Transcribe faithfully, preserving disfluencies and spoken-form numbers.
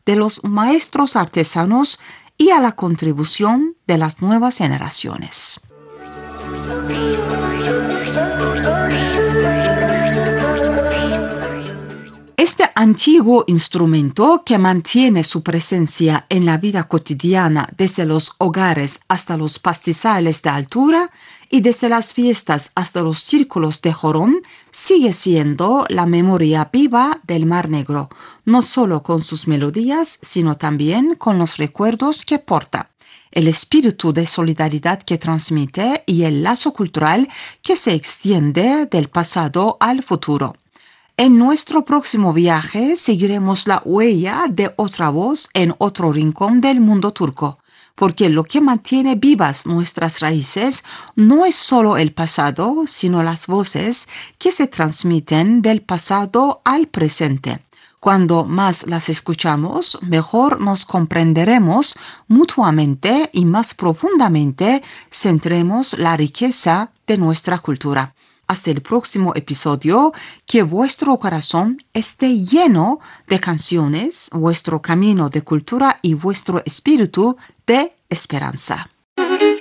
de los maestros artesanos y a la contribución de las nuevas generaciones. Este antiguo instrumento que mantiene su presencia en la vida cotidiana desde los hogares hasta los pastizales de altura y desde las fiestas hasta los círculos de jorón, sigue siendo la memoria viva del Mar Negro, no solo con sus melodías, sino también con los recuerdos que porta, el espíritu de solidaridad que transmite y el lazo cultural que se extiende del pasado al futuro. En nuestro próximo viaje seguiremos la huella de otra voz en otro rincón del mundo turco, porque lo que mantiene vivas nuestras raíces no es solo el pasado, sino las voces que se transmiten del pasado al presente. Cuando más las escuchamos, mejor nos comprenderemos mutuamente y más profundamente centremos la riqueza de nuestra cultura. Hasta el próximo episodio, que vuestro corazón esté lleno de canciones, vuestro camino de cultura y vuestro espíritu de esperanza.